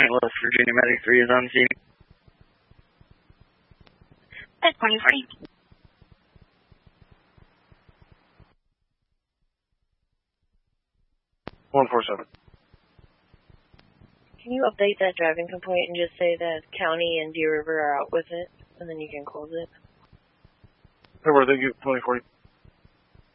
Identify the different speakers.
Speaker 1: West Virginia Medic 3 is on scene.
Speaker 2: At 2040.
Speaker 1: 147.
Speaker 3: Can you update that driving complaint and just say that County and Deer River are out with it, and then you can close it?
Speaker 1: Hey, where they get 2040?